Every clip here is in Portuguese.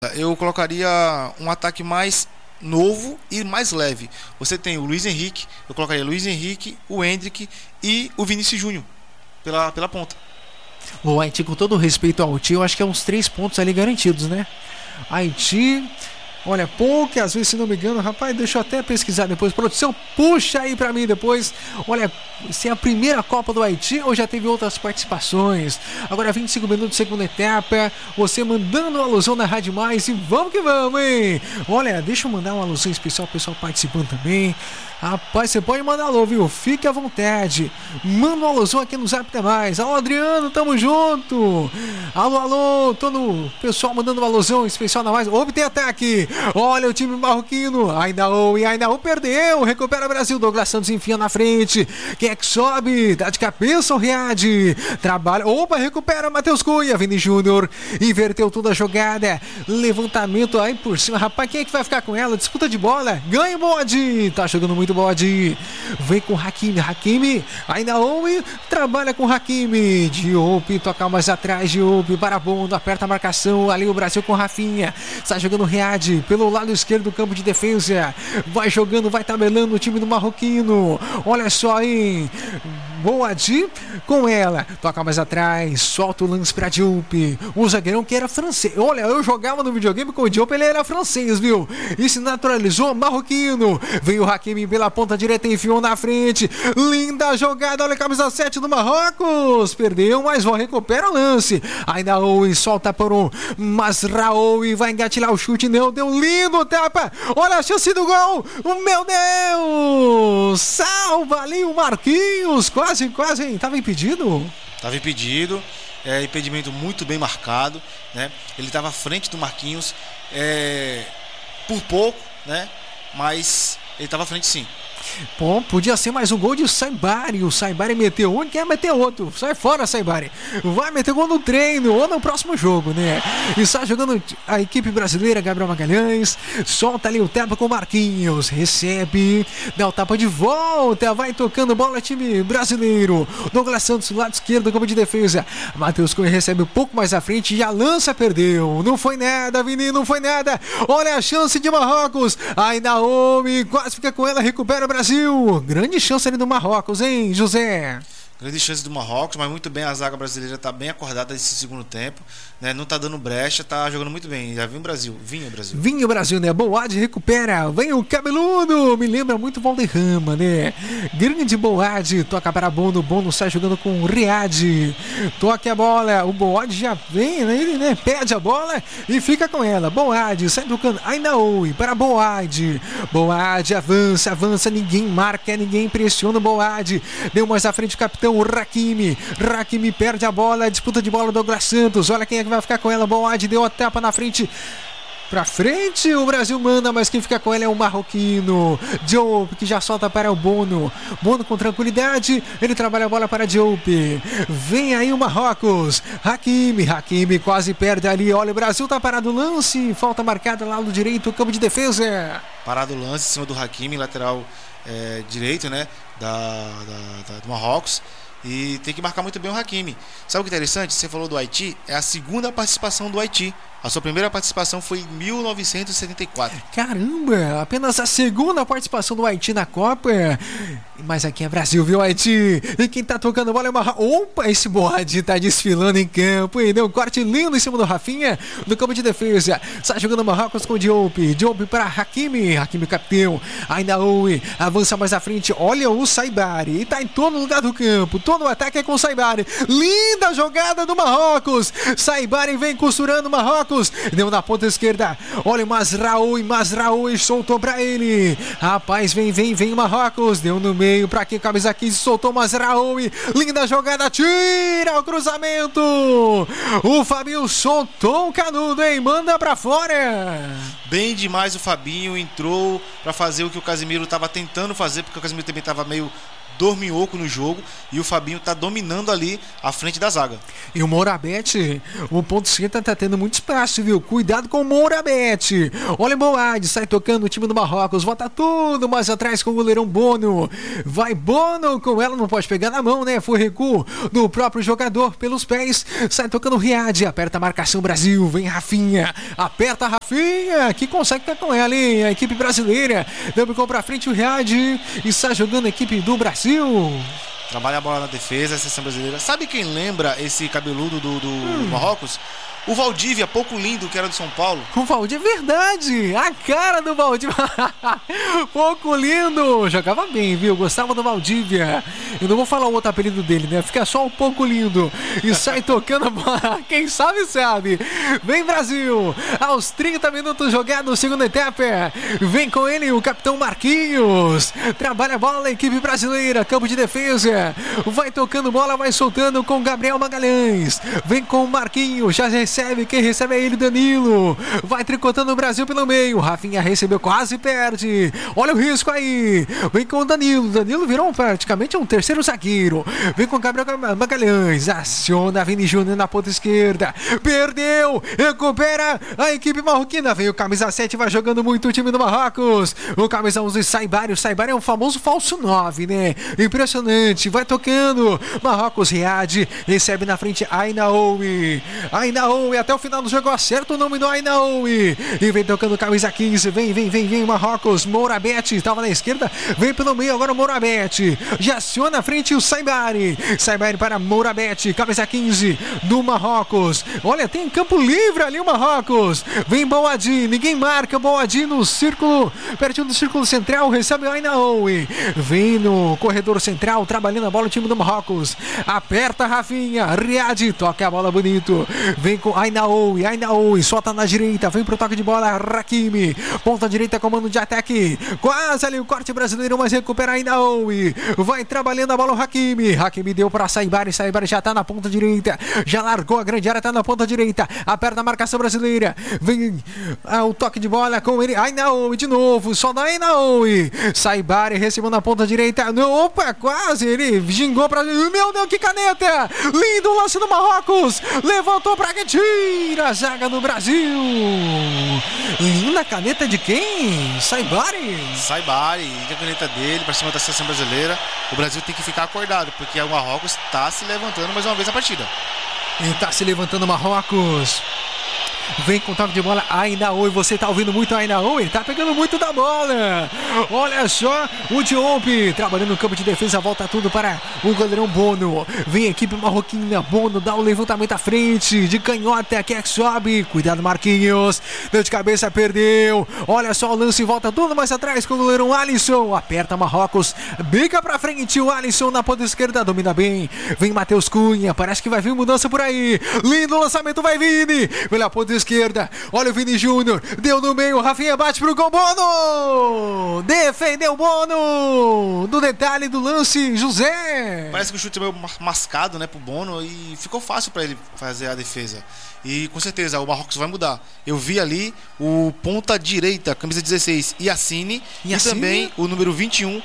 Eu colocaria um ataque mais novo e mais leve. Você tem o Luiz Henrique, eu colocaria Luiz Henrique, o Endrick e o Vinícius Júnior pela ponta. O Haiti, com todo respeito ao Haiti, eu acho que é uns 3 pontos ali garantidos, né? Haiti, olha, pouco, às vezes, se não me engano, rapaz, deixa eu até pesquisar depois. Produção, puxa aí pra mim depois. Olha, se é a primeira Copa do Haiti ou já teve outras participações. Agora 25 minutos, segunda etapa. Você mandando uma alusão na Rádio Mais e vamos que vamos, hein? Olha, deixa eu mandar uma alusão especial, o pessoal participando também. Rapaz, você pode mandar alô, viu? Fique à vontade. Manda uma alusão aqui no Zap Até Mais. Alô, Adriano, tamo junto. Alô, alô, todo o pessoal mandando uma alusão especial na Mais. Tem ataque. Olha o time marroquino. Ainda o perdeu. Recupera o Brasil. Douglas Santos enfia na frente. Quem é que sobe? Dá de cabeça o Riad. Trabalha. Opa, recupera Matheus Cunha. Vini Júnior. Inverteu toda a jogada. Levantamento aí por cima. Rapaz, quem é que vai ficar com ela? Disputa de bola. Ganha o bode. Tá jogando muito bode. Vem com Hakimi. Ainda trabalha com Hakimi. Diop toca mais atrás. Diop para Bondo. Aperta a marcação. Ali o Brasil com Rafinha. Está jogando Riad pelo lado esquerdo do campo de defesa. Vai jogando, vai tabelando o time do marroquino. Olha só, hein? Boadi com ela. Toca mais atrás. Solta o lance pra Diop. O zagueirão que era francês. Olha, eu jogava no videogame com o Diop. Ele era francês, viu? E se naturalizou marroquino. Veio o Hakimi pela ponta direita. Enfiou na frente. Linda jogada. Olha a camisa 7 do Marrocos. Perdeu, mas recupera o lance. Ainda Owen solta por um Mazraoui. Vai engatilhar o chute. Não, deu lindo tapa. Olha a chance do gol. Meu Deus. Salva ali o Marquinhos. Quase, hein? Tava impedido? Tava impedido. Impedimento muito bem marcado, né? Ele estava à frente do Marquinhos por pouco, né? Mas ele estava à frente, sim. Bom, podia ser mais um gol de Saibari. O Saibari meteu um, quer meter outro. Sai fora, Saibari. Vai meter gol no treino ou no próximo jogo, né? E está jogando a equipe brasileira. Gabriel Magalhães solta ali o tapa com o Marquinhos. Recebe, dá o tapa de volta. Vai tocando bola, time brasileiro. Douglas Santos, lado esquerdo do campo de defesa. Matheus Cunha recebe um pouco mais à frente e a lança perdeu. Não foi nada, Vini, não foi nada. Olha a chance de Marrocos. Ainda Naomi quase fica com ela, recupera o Brasil. Grande chance ali do Marrocos, hein, José? Grande chance do Marrocos, mas muito bem, a zaga brasileira está bem acordada nesse segundo tempo, né? Não está dando brecha, está jogando muito bem. Já vinha o Brasil. Vinha o Brasil, né? Boad recupera, vem o cabeludo, me lembra muito Valderrama, né? Grande Boad, toca para Bono sai jogando com o Riad, toca a bola, o Boad já vem, né? Ele, né? Pede a bola e fica com ela. Boad sai do canto, ainda Oui para Boad avança, ninguém marca, ninguém pressiona o Boad, deu mais à frente o capitão o Hakimi perde a bola, disputa de bola do Douglas Santos, olha quem é que vai ficar com ela. Boad deu a tapa na frente, pra frente, o Brasil manda, mas quem fica com ela é o marroquino Diop, que já solta para o Bono com tranquilidade, ele trabalha a bola para Diop, vem aí o Marrocos, Hakimi quase perde ali, olha o Brasil tá parado o lance, falta marcada lá no direito, campo de defesa. Parado o lance em cima do Hakimi, lateral direito, né, do Marrocos. E tem que marcar muito bem o Hakimi. Sabe o que é interessante? Você falou do Haiti, é a segunda participação do Haiti. A sua primeira participação foi em 1974. Caramba, apenas a segunda participação do Haiti na Copa. Mas aqui é Brasil, viu, Haiti? E quem tá tocando bola é uma... Opa, esse Boad tá desfilando em campo. E deu um corte lindo em cima do Rafinha, no campo de defesa. Sai jogando Marrocos com o Diop para Hakimi capitão. Ainda Oui, avança mais à frente. Olha o Saibari, e tá em todo lugar do campo. Todo o ataque é com o Saibari. Linda jogada do Marrocos. Saibari vem costurando o Marrocos. Deu na ponta esquerda. Olha o Mazraoui soltou pra ele. Rapaz, vem o Marrocos. Deu no meio pra quem? Camisa 15, soltou o Mazraoui. Linda jogada, tira o cruzamento. O Fabinho soltou o canudo, hein? Manda pra fora. Bem demais o Fabinho, entrou pra fazer o que o Casemiro tava tentando fazer, porque o Casemiro também tava meio dorminhoco no jogo e o Fabinho tá dominando ali a frente da zaga. E o Morabete, o ponto esquerda tá tendo muito espaço, viu? Cuidado com o Morabete. Olha o Boad, sai tocando o time do Marrocos, volta tudo mais atrás com o goleirão Bono. Vai Bono com ela, não pode pegar na mão, né? Foi recuo do próprio jogador pelos pés, sai tocando o Riad, aperta a marcação Brasil, vem Rafinha, aperta a Rafinha, que consegue ficar com ela, hein? A equipe brasileira, deu pra frente o Riad e está jogando a equipe do Brasil. Trabalha a bola na defesa, a seleção brasileira. Sabe quem lembra esse cabeludo do Marrocos? O Valdívia, pouco lindo, que era do São Paulo. O Valdívia, é verdade! A cara do Valdívia. Pouco lindo! Jogava bem, viu? Gostava do Valdívia. Eu não vou falar o outro apelido dele, né? Fica só um pouco lindo. E sai tocando a bola. Quem sabe, sabe. Vem, Brasil! Aos 30 minutos jogados, segunda etapa. Vem com ele o capitão Marquinhos. Trabalha a bola a equipe brasileira. Campo de defesa. Vai tocando bola, vai soltando com Gabriel Magalhães. Vem com o Marquinhos. Já recebe, quem recebe é ele, Danilo. Vai tricotando o Brasil pelo meio. Rafinha recebeu, quase perde. Olha o risco aí. Vem com o Danilo. Danilo virou praticamente um terceiro zagueiro. Vem com o Gabriel Magalhães. Aciona Vini Júnior na ponta esquerda. Perdeu. Recupera a equipe marroquina. Vem o camisa 7, vai jogando muito o time do Marrocos. O camisa 11, Saibari. O Saibari é um famoso falso 9, né? Impressionante. Vai tocando. Marrocos, Riad. Recebe na frente Ainaoui. Ainaoui até o final do jogo, acerta o nome do Ainaoui. E vem tocando camisa 15. Vem Marrocos. Morabete estava na esquerda. Vem pelo meio agora o Morabete. Já aciona a frente o Saibari. Saibari para Morabete. Camisa 15 do Marrocos. Olha, tem campo livre ali o Marrocos. Vem Boadi. Ninguém marca. Boadi no círculo, pertinho do círculo central. Recebe o Ainaoui. Vem no corredor central, trabalhando a bola o time do Marrocos. Aperta Rafinha. Riad. Toca a bola bonito. Vem com Ainaoui, solta na direita, vem pro toque de bola, Hakimi, ponta direita, comando de ataque, quase ali o corte brasileiro, mas recupera Ainaoui, vai trabalhando a bola o Hakimi deu pra Saibari já tá na ponta direita, já largou a grande área, tá na ponta direita, aperta a marcação brasileira, vem o toque de bola com ele, Ainaoui de novo, só da Ainaoui, Saibari recebeu na ponta direita, opa, quase, ele gingou pra, meu Deus, que caneta, lindo lance do Marrocos, levantou pra que tira a zaga do Brasil. Linda caneta de quem? Saibari, a caneta dele pra cima da seleção brasileira. O Brasil tem que ficar acordado, porque o Marrocos tá se levantando mais uma vez a partida. E tá se levantando o Marrocos. Vem com toque de bola, Ainaoui, você tá ouvindo muito Ainaoui, tá pegando muito da bola. Olha só, o Diop trabalhando no campo de defesa, volta tudo para o goleirão Bono. Vem a equipe marroquina, Bono dá o levantamento à frente, de canhota, quer que sobe, cuidado Marquinhos, deu de cabeça, perdeu. Olha só o lance, volta tudo mais atrás com o goleirão Alisson, aperta Marrocos, bica pra frente, o Alisson na ponta esquerda, domina bem. Vem Matheus Cunha, parece que vai vir mudança por aí. Lindo lançamento, vai Vini, pela ponta esquerda, olha o Vini Júnior, deu no meio, Rafinha bate pro gol, Bono! Defendeu Bono! Do detalhe do lance, José! Parece que o chute é meio mascado, né, pro Bono, e ficou fácil pra ele fazer a defesa. E com certeza o Marrocos vai mudar. Eu vi ali o ponta direita, camisa 16, Yassine, e também o número 21,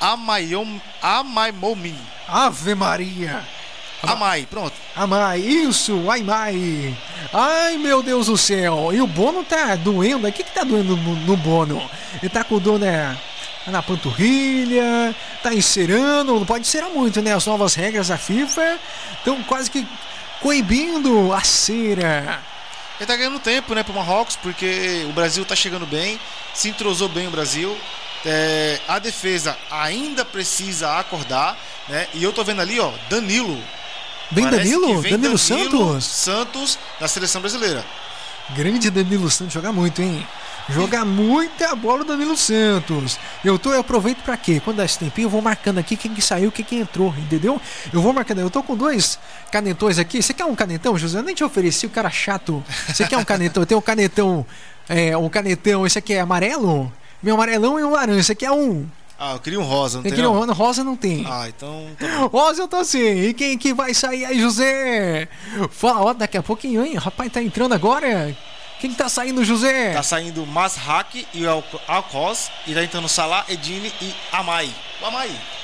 Amaimomi. Ave Maria! Amai, pronto. Amai, isso, Aimai. Ai, meu Deus do céu. E o Bono tá doendo. O que tá doendo no Bono? Ele tá com dor na panturrilha, tá encerando. Não pode encerar muito, né? As novas regras da FIFA estão quase que coibindo a cera. Ele tá ganhando tempo, né, pro Marrocos, porque o Brasil tá chegando bem, se entrosou bem o Brasil. A defesa ainda precisa acordar, né? E eu tô vendo ali, ó, Danilo. Vem Danilo? Danilo Santos? Santos da seleção brasileira. Grande Danilo Santos, joga muito, hein? Joga muita bola o Danilo Santos. Eu aproveito pra quê? Quando dá esse tempinho, eu vou marcando aqui quem que saiu, quem que entrou, entendeu? Eu vou marcando, eu tô com 2 canetões aqui. Você quer um canetão, José? Eu nem te ofereci, o cara chato. Você quer um canetão? Eu tenho um canetão, esse aqui é amarelo? Meu amarelão e um laranja, esse aqui é um... Ah, eu queria um rosa, não tem? Rosa não tem. Ah, então... Rosa eu tô assim. E quem que vai sair aí, José? Fala, ó, daqui a pouquinho, hein? Rapaz, tá entrando agora. Quem que tá saindo, José? Tá saindo Mashak e o Alcos. E tá entrando Salah, Edine e Amai. O Amai.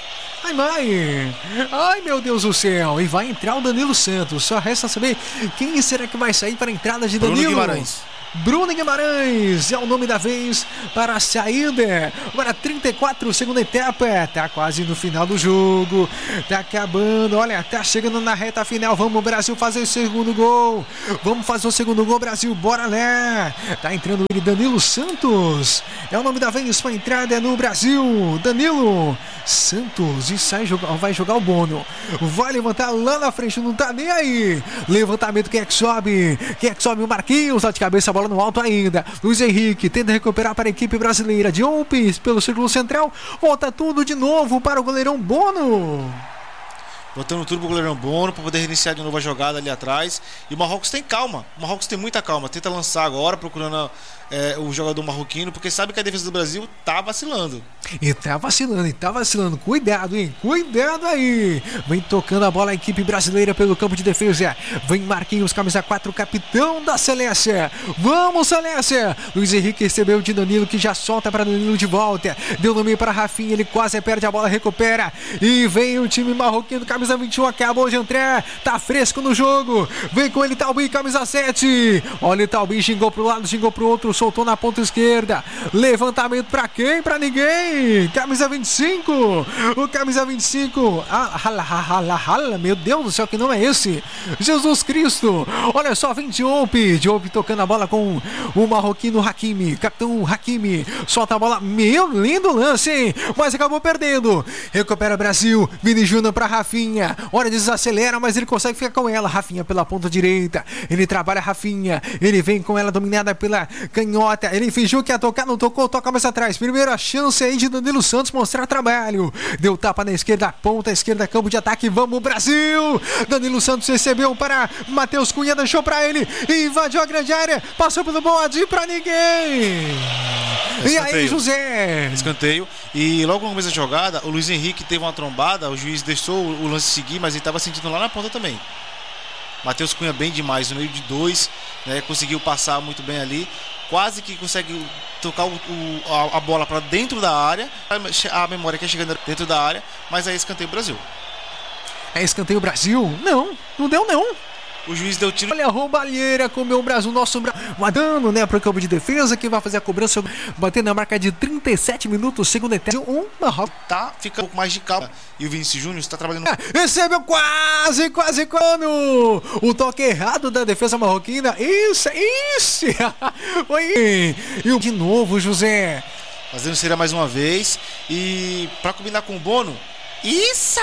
Ai, mãe! Ai, meu Deus do céu! E vai entrar o Danilo Santos. Só resta saber quem será que vai sair para a entrada de Danilo. Bruno Guimarães. Bruno Guimarães é o nome da vez para a saída. Agora 34, segunda etapa. Tá quase no final do jogo. Tá acabando. Olha, tá chegando na reta final. Vamos, Brasil, fazer o segundo gol. Vamos fazer o segundo gol, Brasil. Bora lá. Tá entrando ele, Danilo Santos. É o nome da vez para a entrada no Brasil. Danilo Santos. E vai jogar o Bono. Vai levantar lá na frente. Não tá nem aí. Levantamento. Quem é que sobe? Quem é que sobe? O Marquinhos. Lá de cabeça, a bola no alto ainda. Luiz Henrique tenta recuperar para a equipe brasileira. Diopes pelo círculo central. Volta tudo de novo para o goleirão Bono. Botando tudo pro goleirão Bono para poder reiniciar de novo a jogada ali atrás. E o Marrocos tem calma. O Marrocos tem muita calma. Tenta lançar agora, procurando o jogador marroquino, porque sabe que a defesa do Brasil tá vacilando. E tá vacilando. Cuidado, hein? Cuidado aí. Vem tocando a bola a equipe brasileira pelo campo de defesa. Vem Marquinhos, camisa 4, capitão da Celeste. Vamos, Celeste. Luiz Henrique recebeu de Danilo, que já solta para Danilo de volta. Deu no meio para Rafinha, ele quase perde a bola, recupera. E vem o time marroquino, camisa 21, acabou de entrar. Tá fresco no jogo. Vem com ele, Talbi, camisa 7. Olha o Talbi, xingou pro lado, xingou pro outro, soltou na ponta esquerda. Levantamento pra quem? Pra ninguém. Camisa 25. O camisa 25. Meu Deus do céu, que não é esse? Jesus Cristo. Olha só, vem Diop tocando a bola com o marroquino Hakimi. Capitão Hakimi. Solta a bola. Meu lindo lance, hein? Mas acabou perdendo. Recupera Brasil. Vini Júnior pra Rafinha. Olha, desacelera, mas ele consegue ficar com ela. Rafinha pela ponta direita. Ele trabalha Rafinha. Ele vem com ela dominada pela canhota. Ele fingiu que ia tocar, não tocou, toca mais atrás. Primeira chance aí de Danilo Santos mostrar trabalho. Deu tapa na esquerda, ponta esquerda, campo de ataque. Vamos, Brasil! Danilo Santos recebeu para Matheus Cunha, deixou para ele. Invadiu a grande área, passou pelo bode para ninguém. E aí, José? Escanteio. E logo no começo da jogada, o Luiz Henrique teve uma trombada. O juiz deixou o lance seguir, mas ele estava sentindo lá na ponta também. Matheus Cunha bem demais, no meio de dois, né? Conseguiu passar muito bem ali. Quase que consegue tocar a bola para dentro da área. A memória que é chegando dentro da área. Mas aí escanteio o Brasil. É escanteio Brasil? Não deu não. O juiz deu tiro. Olha a roubalheira, comeu o Brasil, nosso Madano, né, para o campo de defesa, que vai fazer a cobrança, batendo a marca de 37 minutos, segunda etapa. Marrocos tá ficando um pouco mais de calma. E o Vinícius Júnior está trabalhando. Recebeu quase quando o toque errado da defesa marroquina. Isso. Foi. E de novo, José. Fazendo seria mais uma vez. E para combinar com o Bono. Isso!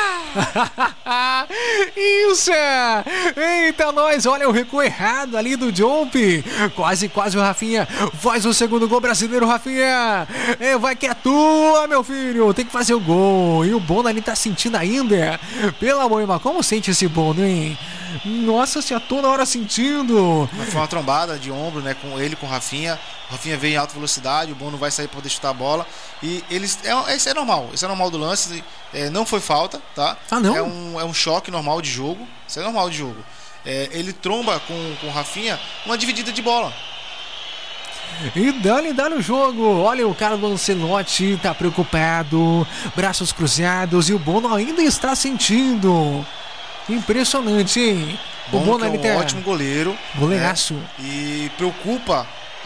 Eita, nós, olha o recuo errado ali do Diop. Quase o Rafinha faz o segundo gol brasileiro, Rafinha. Vai que é tua, meu filho. Tem que fazer o gol. E o Bono ali tá sentindo ainda. Pelo amor de Deus, como sente esse Bono, hein? Nossa, se toda hora sentindo. Foi uma trombada de ombro, né? Com ele, com o Rafinha. O Rafinha veio em alta velocidade, o Bono vai sair para poder chutar a bola. E eles. Isso é normal. Isso é normal do lance. Não foi falta, tá? Não? É um choque normal de jogo. Isso é normal de jogo. Ele tromba com o Rafinha uma dividida de bola. E dá no jogo. Olha, o cara do Ancelotti tá preocupado. Braços cruzados. E o Bono ainda está sentindo. Impressionante, hein? O Bono é um ótimo goleiro. Goleiraço. Né? E preocupa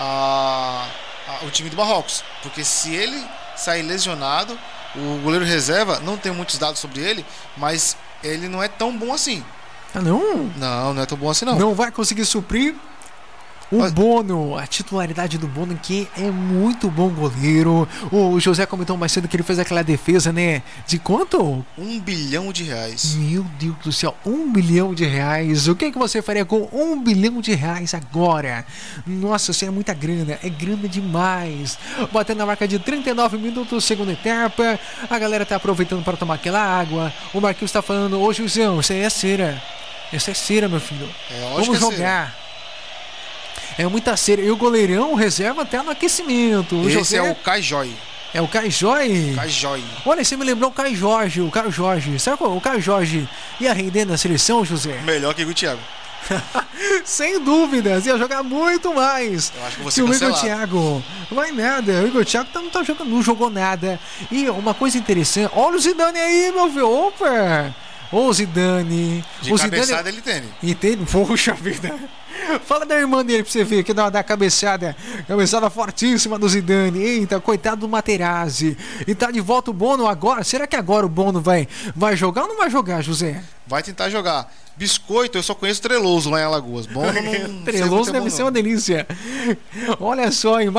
o time do Marrocos. Porque se ele sair lesionado, o goleiro reserva, não tem muitos dados sobre ele, mas ele não é tão bom assim. Não? Não é tão bom assim não. Não vai conseguir suprir o Bono, a titularidade do Bono, que é muito bom goleiro. O José comentou mais cedo que ele fez aquela defesa, né? De quanto? R$1 bilhão. Meu Deus do céu, R$1 bilhão. O que você faria com R$1 bilhão agora? Nossa, isso é muita grana, é grana demais. Batendo a marca de 39 minutos, segunda etapa. A galera tá aproveitando para tomar aquela água. O Marquinhos tá falando: ô Josão, isso aí é cera. Isso é cera, meu filho. Vamos jogar. Cera. É muita cera. E o goleirão reserva até no aquecimento. Esse é o Kai Joy. É o Kai Joy? Kai Joy. Olha, você me lembrou o Caio Jorge. Será que o Caio Jorge ia render na seleção, José? Melhor que o Thiago. Sem dúvidas, ia jogar muito mais. Eu acho que que o Igor Thiago. Vai nada, o Igor Thiago não tá jogando, não jogou nada. E uma coisa interessante, olha o Zidane aí, meu filho. Opa! Ô Zidane. De o cabeçada Zidane... ele tem. E tem, poxa vida. Fala da irmã dele pra você ver, que dá uma cabeçada fortíssima do Zidane. Eita, coitado do Materazzi. E tá de volta o Bono agora. Será que agora o Bono vai jogar ou não vai jogar, José? Vai tentar jogar. Biscoito, eu só conheço Treloso lá em Alagoas. Bono não. Treloso deve ser uma delícia. Olha só,